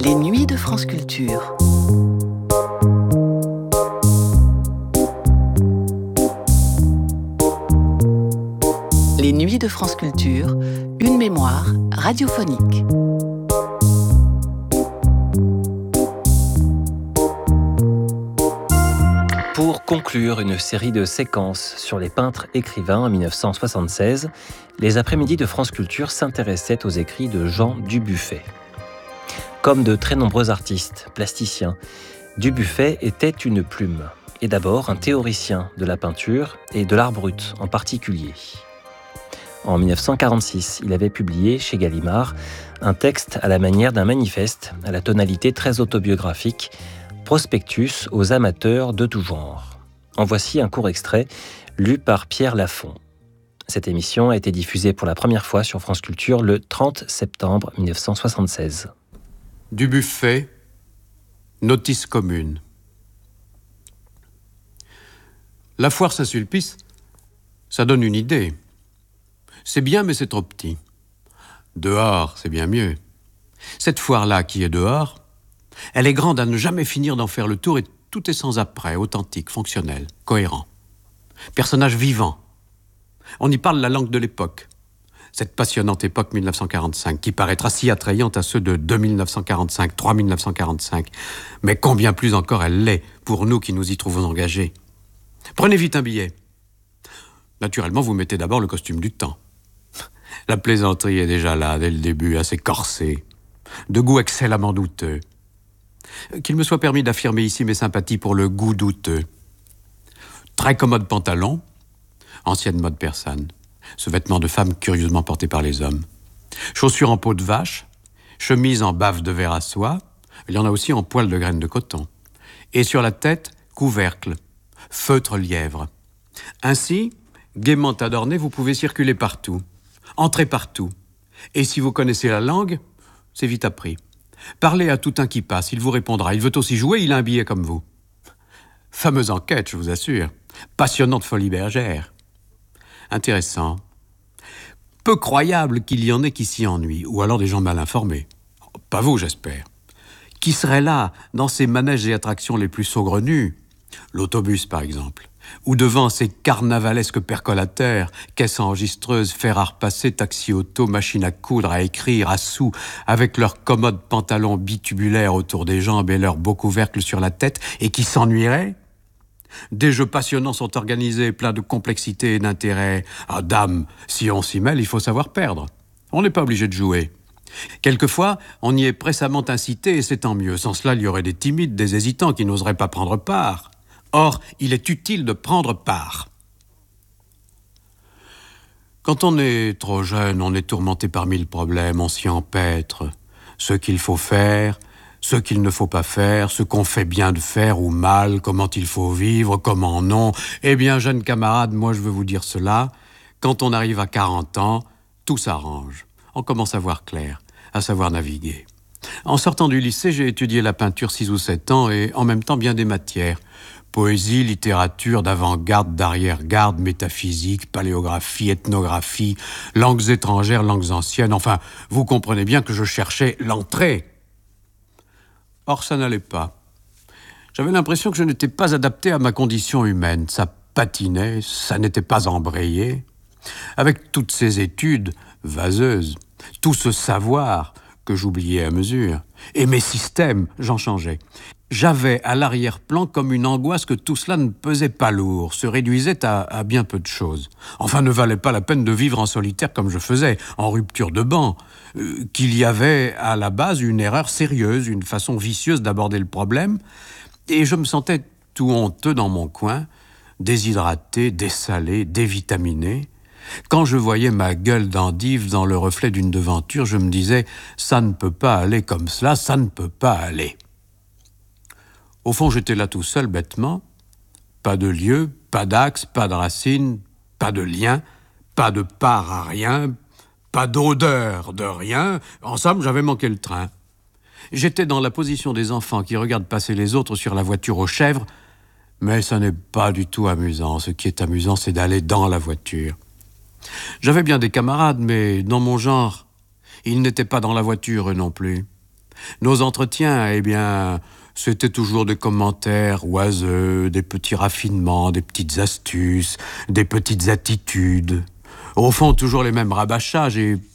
Les nuits de France Culture. Les nuits de France Culture, une mémoire radiophonique. Pour conclure une série de séquences sur les peintres écrivains en 1976, les après-midi de France Culture s'intéressaient aux écrits de Jean Dubuffet. Comme de très nombreux artistes, plasticiens, Dubuffet était une plume, et d'abord un théoricien de la peinture et de l'art brut en particulier. En 1946, il avait publié chez Gallimard un texte à la manière d'un manifeste, à la tonalité très autobiographique, Prospectus aux amateurs de tout genre. En voici un court extrait, lu par Pierre Lafont. Cette émission a été diffusée pour la première fois sur France Culture le 30 septembre 1976. Dubuffet, notice commune. La foire Saint-Sulpice, ça donne une idée. C'est bien, mais c'est trop petit. Dehors, c'est bien mieux. Cette foire-là qui est dehors, elle est grande à ne jamais finir d'en faire le tour et tout est sans après, authentique, fonctionnel, cohérent. Personnage vivant. On y parle la langue de l'époque. Cette passionnante époque 1945 qui paraîtra si attrayante à ceux de 2945, 3945. Mais combien plus encore elle l'est pour nous qui nous y trouvons engagés. Prenez vite un billet. Naturellement, vous mettez d'abord le costume du temps. La plaisanterie est déjà là, dès le début, assez corsée, de goût excellemment douteux. Qu'il me soit permis d'affirmer ici mes sympathies pour le goût douteux. Très commode pantalon, ancienne mode persane, ce vêtement de femme curieusement porté par les hommes. Chaussures en peau de vache, chemise en bave de verre à soie, il y en a aussi en poil de graines de coton. Et sur la tête, couvercle, feutre lièvre. Ainsi, gaiement adorné, vous pouvez circuler partout, entrer partout. Et si vous connaissez la langue, c'est vite appris. Parlez à tout un qui passe, il vous répondra. Il veut aussi jouer, il a un billet comme vous. Fameuse enquête, je vous assure. Passionnante folie bergère. Intéressant. Peu croyable qu'il y en ait qui s'y ennuient, ou alors des gens mal informés. Pas vous, j'espère. Qui serait là, dans ces manèges et attractions les plus saugrenus? L'autobus, par exemple. Ou devant ces carnavalesques percolateurs, caisses enregistreuses, fer à repasser, taxi-auto, machine à coudre, à écrire, à sous, avec leurs commodes pantalons bitubulaires autour des jambes et leurs beaux couvercles sur la tête, et qui s'ennuieraient? Des jeux passionnants sont organisés, pleins de complexité et d'intérêt. Ah dame, si on s'y mêle, il faut savoir perdre. On n'est pas obligé de jouer. Quelquefois, on y est pressamment incité, et c'est tant mieux. Sans cela, il y aurait des timides, des hésitants qui n'oseraient pas prendre part. Or, il est utile de prendre part. Quand on est trop jeune, on est tourmenté par 1000 problèmes, on s'y empêtre. Ce qu'il faut faire, ce qu'il ne faut pas faire, ce qu'on fait bien de faire ou mal, comment il faut vivre, comment non. Eh bien, jeunes camarades, moi je veux vous dire cela, quand on arrive à 40 ans, tout s'arrange. On commence à voir clair, à savoir naviguer. En sortant du lycée, j'ai étudié la peinture 6 ou 7 ans et en même temps bien des matières. Poésie, littérature, d'avant-garde, d'arrière-garde, métaphysique, paléographie, ethnographie, langues étrangères, langues anciennes. Enfin, vous comprenez bien que je cherchais l'entrée. Or, ça n'allait pas. J'avais l'impression que je n'étais pas adapté à ma condition humaine. Ça patinait, ça n'était pas embrayé. Avec toutes ces études vaseuses, tout ce savoir que j'oubliais à mesure, et mes systèmes, j'en changeais. J'avais à l'arrière-plan comme une angoisse que tout cela ne pesait pas lourd, se réduisait à bien peu de choses. Enfin, ne valait pas la peine de vivre en solitaire comme je faisais, en rupture de banc. Qu'il y avait à la base une erreur sérieuse, une façon vicieuse d'aborder le problème, et je me sentais tout honteux dans mon coin, déshydraté, dessalé, dévitaminé. Quand je voyais ma gueule d'endive dans le reflet d'une devanture, je me disais « ça ne peut pas aller comme cela, ça ne peut pas aller ». Au fond, j'étais là tout seul, bêtement. Pas de lieu, pas d'axe, pas de racine, pas de lien, pas de part à rien, pas d'odeur de rien. En somme, j'avais manqué le train. J'étais dans la position des enfants qui regardent passer les autres sur la voiture aux chèvres, mais ça n'est pas du tout amusant. Ce qui est amusant, c'est d'aller dans la voiture. J'avais bien des camarades, mais dans mon genre, ils n'étaient pas dans la voiture, eux non plus. Nos entretiens, eh bien, c'était toujours des commentaires oiseux, des petits raffinements, des petites astuces, des petites attitudes. Au fond, toujours les mêmes rabâchages et